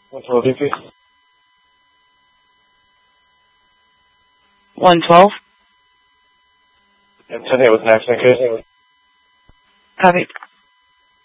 112 DP. 112. And 10-8 with an accident case. Copy.